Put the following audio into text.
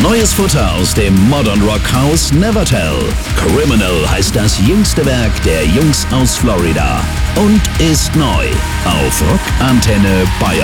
Neues Futter aus dem Modern Rock Haus Nevertell. Criminal heißt das jüngste Werk der Jungs aus Florida und ist neu auf Rock Antenne Bayern.